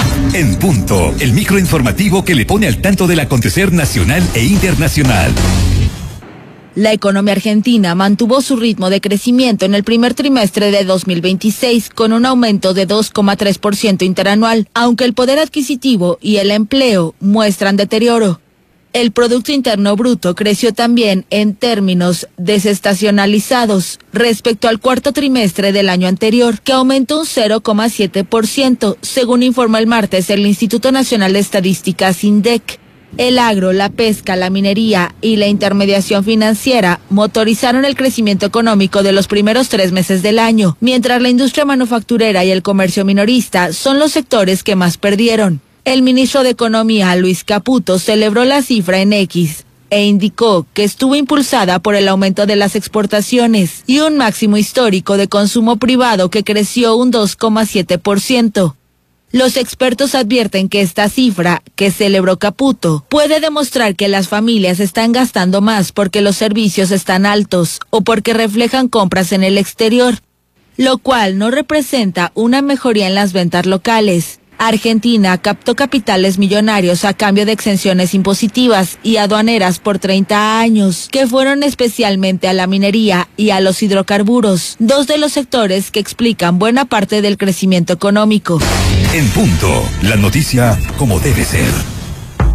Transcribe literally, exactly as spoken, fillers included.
En Punto, el microinformativo que le pone al tanto del acontecer nacional e internacional. La economía argentina mantuvo su ritmo de crecimiento en el primer trimestre de dos mil veintiséis con un aumento de dos coma tres por ciento interanual, aunque el poder adquisitivo y el empleo muestran deterioro. El Producto Interno Bruto creció también en términos desestacionalizados respecto al cuarto trimestre del año anterior, que aumentó un cero coma siete por ciento, según informó el martes el Instituto Nacional de Estadísticas INDEC. El agro, la pesca, la minería y la intermediación financiera motorizaron el crecimiento económico de los primeros tres meses del año, mientras la industria manufacturera y el comercio minorista son los sectores que más perdieron. El ministro de Economía, Luis Caputo, celebró la cifra en X e indicó que estuvo impulsada por el aumento de las exportaciones y un máximo histórico de consumo privado que creció un dos coma siete por ciento. Los expertos advierten que esta cifra, que celebró Caputo, puede demostrar que las familias están gastando más porque los servicios están altos o porque reflejan compras en el exterior, lo cual no representa una mejoría en las ventas locales. Argentina captó capitales millonarios a cambio de exenciones impositivas y aduaneras por treinta años, que fueron especialmente a la minería y a los hidrocarburos, dos de los sectores que explican buena parte del crecimiento económico. En Punto, la noticia como debe ser.